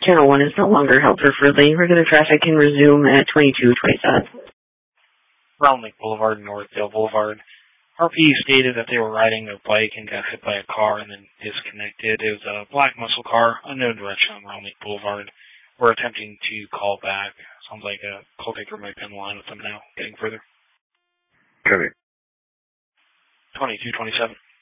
Channel 1 is no longer held for further. Regular traffic can resume at 22:27. Round Lake Boulevard and Northdale Boulevard. RP stated that they were riding a bike and got hit by a car and then disconnected. It was a black muscle car, unknown direction on Round Lake Boulevard. We're attempting to call back. Sounds like a call taker might be on the line with them now. Getting further. Coming. 22:27.